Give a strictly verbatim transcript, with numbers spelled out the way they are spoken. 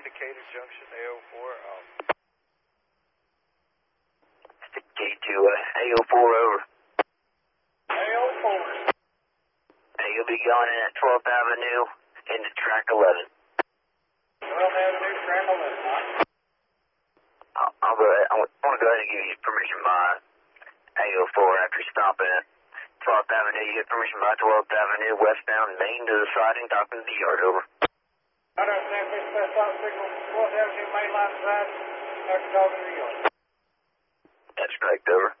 indicated junction, A O four. Um, K two, uh, A O four over. A O four. Hey, you'll be going in at twelfth Avenue into track eleven. twelfth Avenue, track eleven, huh? I'll, I'll go ahead. I want to go ahead and give you permission by A O four after stopping at twelfth Avenue. You get permission by twelfth Avenue, westbound, main to the siding, docking to the yard, over. I understand this best out signal, twelfth Avenue, mainline side, after talking to the yard. That's correct, over.